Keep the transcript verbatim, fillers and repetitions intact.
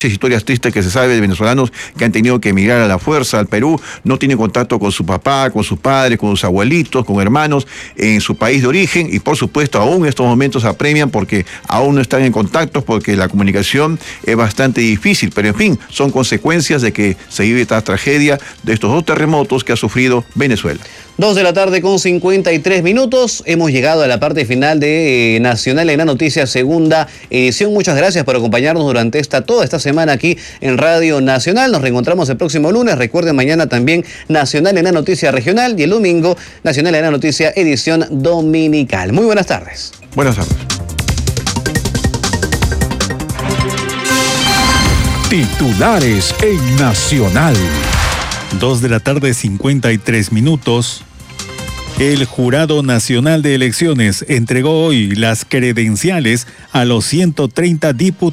historias tristes que se sabe de venezolanos que han tenido que emigrar a la fuerza al Perú, no tienen contacto con su papá, con sus padres, con sus abuelitos, con hermanos en su país de origen, y por supuesto aún en estos momentos apremian porque aún no están en contacto, porque la comunicación es bastante difícil, pero en fin, son consecuencias de que se vive esta tragedia de estos dos terremotos que ha sufrido Venezuela. Dos de la tarde con cincuenta y tres minutos. Hemos llegado a la parte final de eh, Nacional en la Noticia, segunda edición. Muchas gracias por acompañarnos durante esta toda esta semana aquí en Radio Nacional. Nos reencontramos el próximo lunes. Recuerden, mañana también Nacional en la Noticia Regional y el domingo Nacional en la Noticia edición dominical. Muy buenas tardes. Buenas tardes. Titulares en Nacional. Dos de la tarde, cincuenta y tres minutos. El Jurado Nacional de Elecciones entregó hoy las credenciales a los ciento treinta diputados